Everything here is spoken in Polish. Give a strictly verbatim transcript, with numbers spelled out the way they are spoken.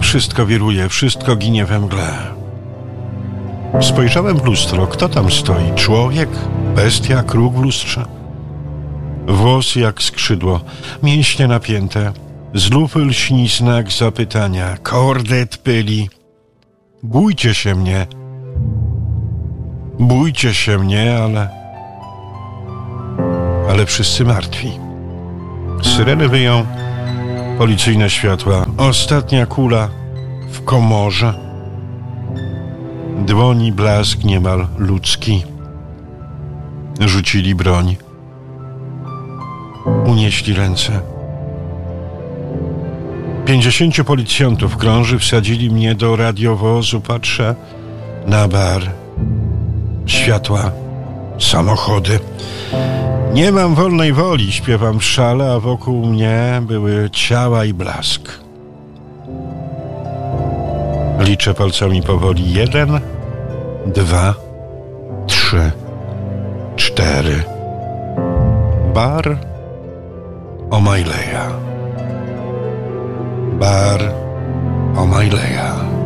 Wszystko wiruje, wszystko ginie we mgle. Spojrzałem w lustro. Kto tam stoi? Człowiek? Bestia? Kruk w lustrze? Włosy jak skrzydło, mięśnie napięte. Z lupy lśni znak zapytania. Kordet pyli. Bójcie się mnie. Bójcie się mnie, ale... Ale wszyscy martwi. Syreny wyją, policyjne światła. Ostatnia kula w komorze. Dłoni blask niemal ludzki. Rzucili broń. Unieśli ręce. Pięćdziesięciu policjantów krąży, wsadzili mnie do radiowozu. Patrzę na bar. Światła, samochody. Nie mam wolnej woli, śpiewam w szale, a wokół mnie były ciała i blask. Liczę palcami powoli. Jeden, dwa, trzy, cztery. Bar O'Malley'a. Bar O'Malley'a.